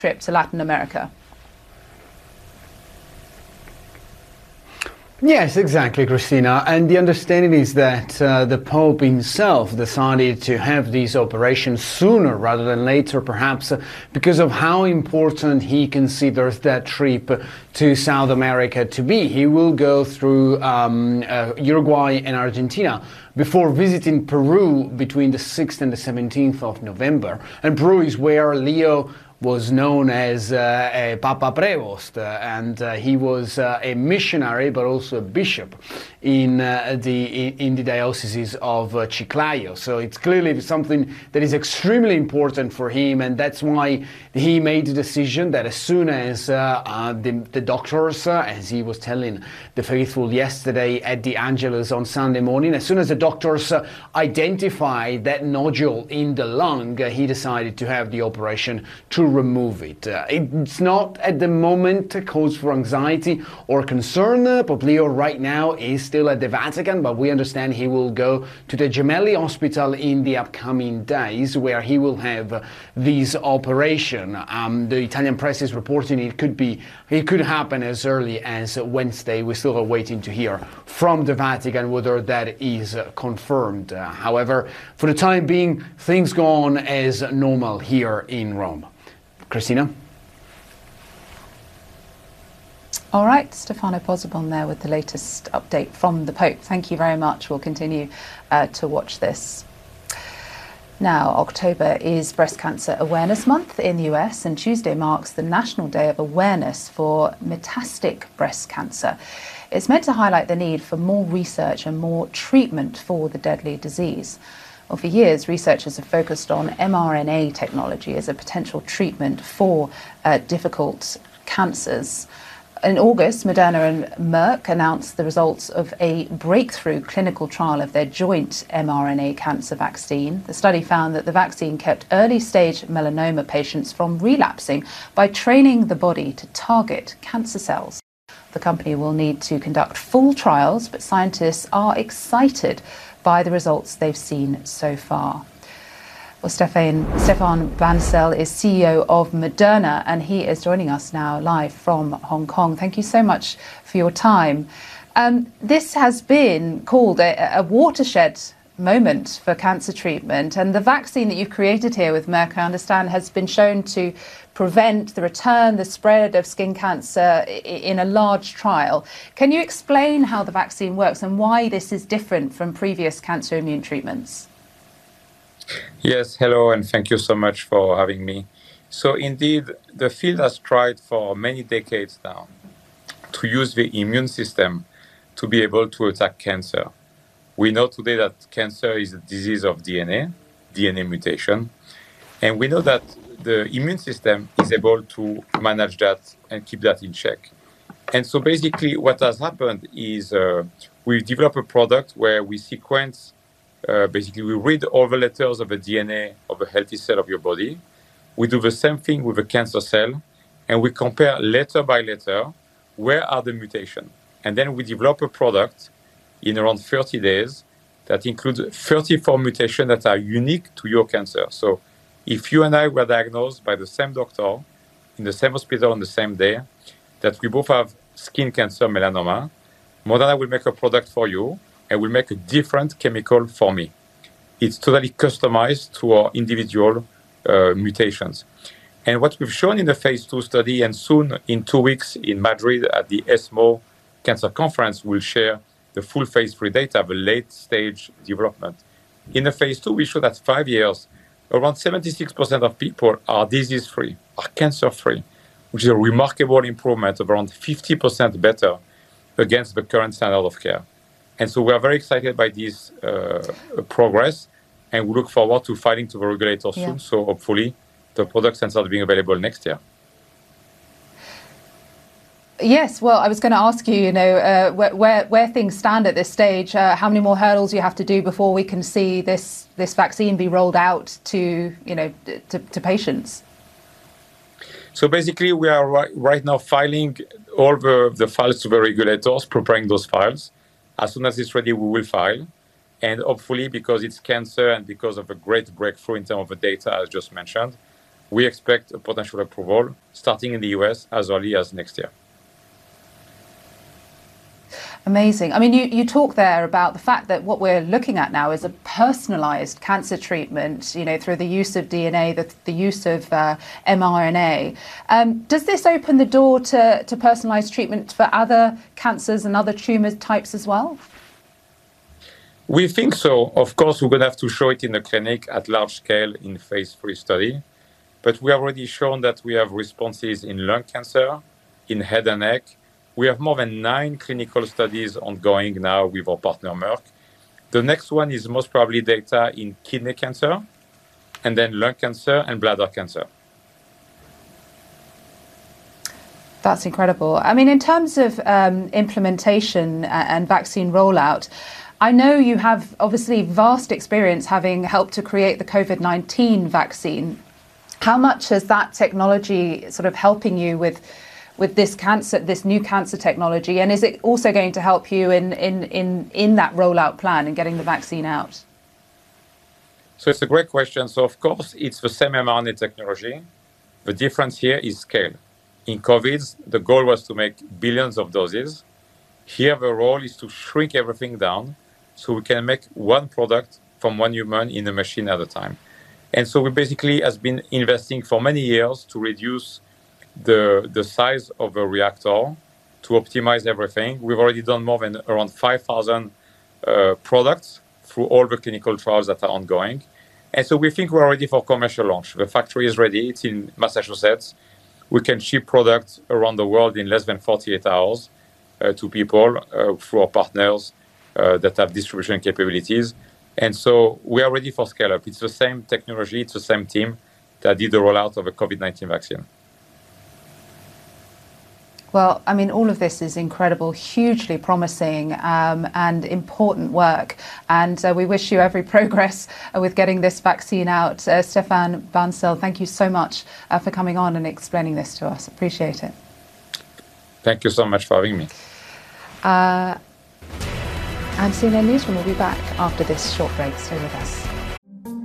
trip to Latin America. Yes, exactly, Christina. And the understanding is that the Pope himself decided to have these operations sooner rather than later, perhaps because of how important he considers that trip to South America to be. He will go through Uruguay and Argentina before visiting Peru between the 6th and the 17th of November. And Peru is where Leo was known as Papa Prevost, and he was a missionary but also a bishop in the diocese of Chiclayo. So it's clearly something that is extremely important for him, and that's why he made the decision that as soon as the doctors, as he was telling the faithful yesterday at the Angelus on Sunday morning, as soon as the doctors identified that nodule in the lung, he decided to have the operation to remove it. It's not at the moment a cause for anxiety or concern. Pope Leo right now is still at the Vatican, but we understand he will go to the Gemelli Hospital in the upcoming days where he will have this operation. The Italian press is reporting it could happen as early as Wednesday. We're still waiting to hear from the Vatican whether that is confirmed. However, for the time being, things go on as normal here in Rome. Christina? All right, Stefano Pozzebon there with the latest update from the Pope. Thank you very much. We'll continue to watch this. Now, October is Breast Cancer Awareness Month in the US, and Tuesday marks the National Day of Awareness for Metastatic Breast Cancer. It's meant to highlight the need for more research and more treatment for the deadly disease. Well, for years, researchers have focused on mRNA technology as a potential treatment for difficult cancers. In August, Moderna and Merck announced the results of a breakthrough clinical trial of their joint mRNA cancer vaccine. The study found that the vaccine kept early-stage melanoma patients from relapsing by training the body to target cancer cells. The company will need to conduct full trials, but scientists are excited by the results they've seen so far. Well, Stefan Bancel is CEO of Moderna, and he is joining us now live from Hong Kong. Thank you so much for your time. This has been called a watershed moment for cancer treatment, and the vaccine that you've created here with Merck, I understand, has been shown to prevent the return, the spread of skin cancer in a large trial. Can you explain how the vaccine works and why this is different from previous cancer immune treatments? Yes, hello, and thank you so much for having me. So indeed, the field has tried for many decades now to use the immune system to be able to attack cancer. We know today that cancer is a disease of DNA mutation, and we know that the immune system is able to manage that and keep that in check. And so basically what has happened is we developed a product where we sequence, basically we read all the letters of the DNA of a healthy cell of your body. We do the same thing with a cancer cell, and we compare letter by letter, where are the mutations. And then we develop a product in around 30 days that includes 34 mutations that are unique to your cancer. So if you and I were diagnosed by the same doctor in the same hospital on the same day, that we both have skin cancer, melanoma, Moderna will make a product for you and will make a different chemical for me. It's totally customized to our individual mutations. And what we've shown in the phase 2 study, and soon in 2 weeks in Madrid at the ESMO Cancer Conference, we'll share the full phase 3 data, the late stage development. In the phase 2, we show that 5 years, around 76% of people are disease-free, are cancer-free, which is a remarkable improvement of around 50% better against the current standard of care. And so we are very excited by this progress, and we look forward to filing to the regulator soon. So hopefully the product can start being available next year. Yes, well, I was going to ask you, where things stand at this stage, how many more hurdles you have to do before we can see this vaccine be rolled out to patients. So basically, we are right now filing all the files to the regulators, preparing those files. As soon as it's ready, we will file. And hopefully, because it's cancer and because of a great breakthrough in terms of the data, as just mentioned, we expect a potential approval starting in the US as early as next year. Amazing. I mean, you talk there about the fact that what we're looking at now is a personalized cancer treatment, you know, through the use of DNA, the use of mRNA. Does this open the door to personalized treatment for other cancers and other tumor types as well? We think so. Of course, we're going to have to show it in the clinic at large scale in phase 3 study. But we have already shown that we have responses in lung cancer, in head and neck. We have more than 9 clinical studies ongoing now with our partner Merck. The next one is most probably data in kidney cancer, and then lung cancer and bladder cancer. That's incredible. I mean, in terms of implementation and vaccine rollout, I know you have obviously vast experience having helped to create the COVID-19 vaccine. How much is that technology sort of helping you with this new cancer technology, and is it also going to help you in that rollout plan and getting the vaccine out? So it's a great question. So of course, it's the same mRNA technology. The difference here is scale. In COVID, the goal was to make billions of doses. Here, the role is to shrink everything down so we can make one product from one human in a machine at a time. And so we basically has been investing for many years to reduce the size of a reactor to optimize everything. We've already done more than around 5,000 products through all the clinical trials that are ongoing. And so we think we're ready for commercial launch. The factory is ready. It's in Massachusetts. We can ship products around the world in less than 48 hours to people through our partners that have distribution capabilities. And so we are ready for scale-up. It's the same technology. It's the same team that did the rollout of a COVID-19 vaccine. Well, I mean, all of this is incredible, hugely promising and important work. And we wish you every progress with getting this vaccine out. Stéphane Bancel, thank you so much for coming on and explaining this to us. Appreciate it. Thank you so much for having me. And CNN Newsroom will be back after this short break. Stay with us.